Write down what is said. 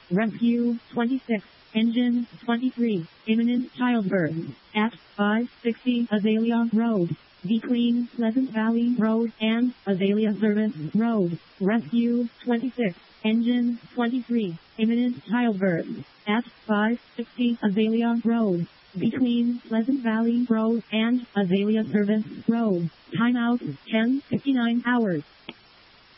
Rescue 26. Engine 23. Imminent childbirth. At 560 Azalea Road. Between Pleasant Valley Road and Azalea Service Road. Rescue 26. Engine 23. Imminent childbirth. At 560 Azalea Road. Between Pleasant Valley Road and Azalea Service Road. Timeout 10:59 hours.